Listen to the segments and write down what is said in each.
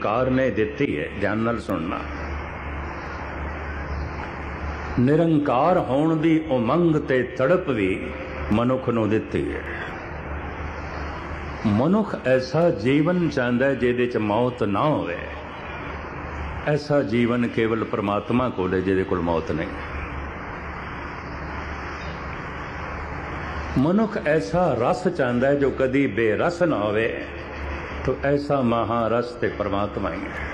निरंकार ने दिती है। ध्यान नाल सुनना। निरंकार होण दी उमंग ते तड़प भी मनुख नूं दिती है। मनुख ऐसा जीवन चाहता है जिहदे च मौत ना होवे। ऐसा जीवन केवल परमात्मा कोल है जिहदे कोल मौत नहीं। मनुख ऐसा रस चाहता है जो कदी बेरस ना होवे, तो ऐसा महारस ते परमात्मा ही है।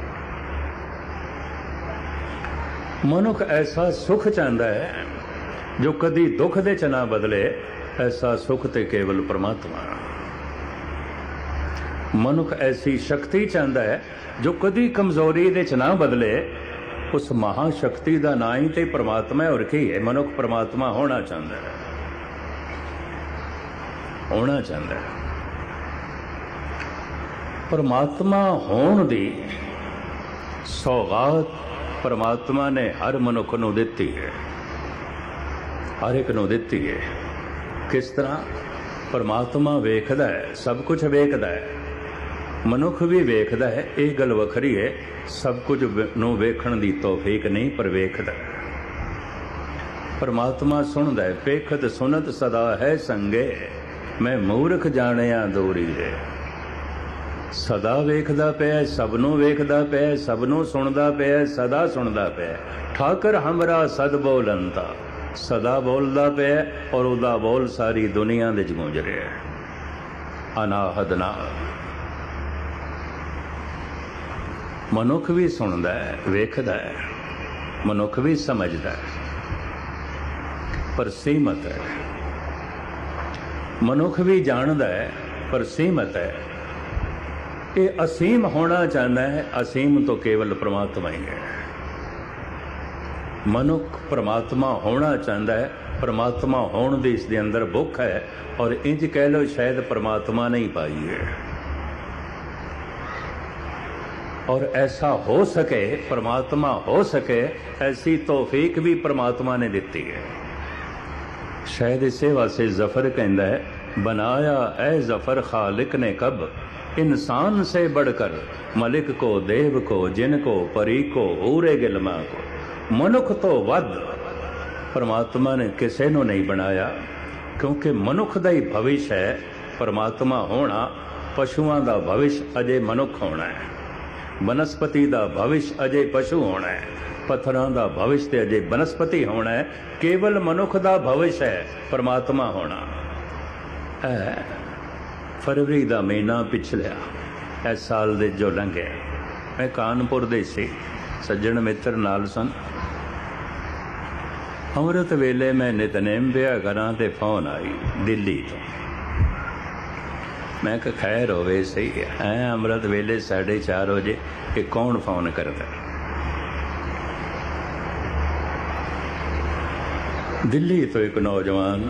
मनुख ऐसा सुख चाहता है जो कदी दुख दे च ना बदले, ऐसा सुख ते केवल परमात्मा। मनुख ऐसी शक्ति चाहता है जो कदी कमजोरी दे च ना बदले, उस महाशक्ति का ना ही ते परमात्मा है। और की है? मनुख परमात्मा होना चाहता है, होना चाहता है। परमात्मा होण दी सौगात परमात्मा ने हर मनुख नूं दिती है, हर एक नूं दिती है। किस तरह? परमात्मा वेखदा है, सब कुछ वेखदा है। मनुख भी वेखदा है, ये गल वखरी है। सब कुछ नूं वेखण दी तौफीक नहीं, पर वेखदा है। परमात्मा सुनदा है। पेखत सुनत सदा है संगे, मैं मूर्ख जाणिया दूरी है। सदा वेखदा पिया, सबनों वेखदा पिया, सबनों सुनदा पिया, सदा सुनदा पिया। ठाकर हमरा सद बोलंता, सदा बोलदा पिया और उदा बोल सारी दुनिया दे च गूंज रहा है। अनाहद नाल मनुख भी सुनदा है, वेखदा है, मनुख भी समझदा है, पर सीमत है। मनुख भी जानदा है, पर सीमत है। ये असीम होना चाहता है, असीम तो केवल परमात्मा ही है। मनुख परमात्मा होना चाहता है, परमात्मा होने दी इसके अंदर भुख है। और इंज कह लो शायद परमात्मा नहीं पाई है। और ऐसा हो सके, परमात्मा हो सके, ऐसी तौफीक भी परमात्मा ने दी है। शायद इसे वास्ते जफर कहता है, बनाया ए जफर खालिक ने कब, इंसान से बढ़कर मलिक को, देव को, जिन को, परी को, हूरे गिलमा को, मनुख तो वध परमात्मा ने किसी को नहीं बनाया। क्योंकि मनुख का ही भविष्य है परमात्मा होना। पशुओं का भविष्य अजे मनुख होना है, वनस्पति का भविष्य अजे पशु होना है, पत्थरों का भविष्य अजे वनस्पति होना है। केवल मनुख का भविष्य है परमात्मा होना है। फरवरी का महीना पिछलिया इस साल दे जो लंघे, मैं कानपुर दे सी, सज्जन मित्र नाल सन। अमृत वेले मैं नितनेम पिया करा ते फोन आई दिल्ली तो। मैं कहा खैर होवे सही है, अमृत वेले 4:30 बजे कि कौन फोन करता। दिल्ली तो एक नौजवान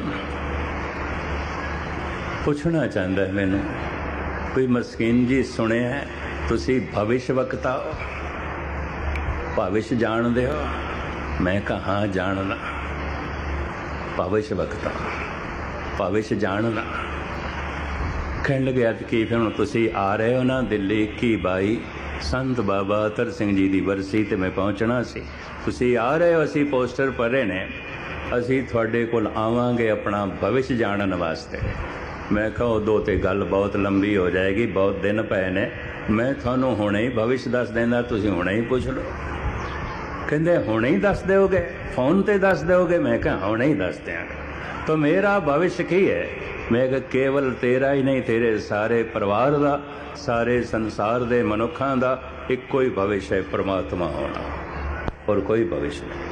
पुछना चाहता है मैनू, कोई मस्कीन जी सुने है तुसी भविष्य वक्ता हो, भविष्य जानते हो? मैं कहा हाँ जानना। भविष्य वक्ता, भविष्य जानना। कहने लगे कि फिर तुसी आ रहे हो ना दिल्ली 21/22 संत बाबा अतर सिंह जी की बरसी ते मैं पहुँचना सी। तुसी आ रहे हो, असी पोस्टर पढ़े ने, असी थोड़े कोल आवांगे अपना भविष्य जानने वास्ते। मैं कहा उदों तो गल बहुत लंबी हो जाएगी, बहुत दिन पे ने, मैं थानू हुणे ही भविष्य दस देना, तुसीं हुणे ही पूछ लो। कहते हुणे ही दस दोगे, फोन ते दस दोगे? मैं कहा हुणे ही दस देंगे। तो मेरा भविष्य की है? मैं कहा केवल तेरा ही नहीं, तेरे सारे परिवार का, सारे संसार के मनुखों का इको ही भविष्य है, परमात्मा होना, और कोई भविष्य नहीं।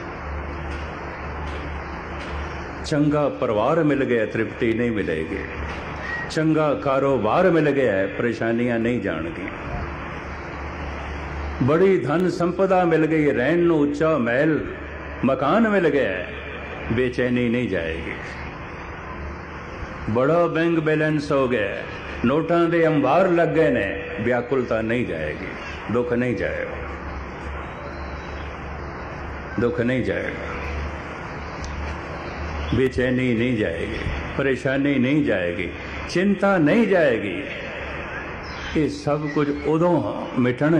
चंगा परिवार मिल गया, तृप्ति नहीं मिलेगी। चंगा कारोबार मिल गया है, परेशानियां नहीं जाएंगी। बड़ी धन संपदा मिल गई, रहन नूं उच्चा महल मकान मिल गया है, बेचैनी नहीं जाएगी। बड़ा बैंक बैलेंस हो गया, नोटां दे अंबार लग गए ने, व्याकुलता नहीं जाएगी, दुख नहीं जाएगा, दुख नहीं जाएगा, बेचैनी नहीं जाएगी, परेशानी नहीं जाएगी, चिंता नहीं जाएगी। ये सब कुछ उदों मिटण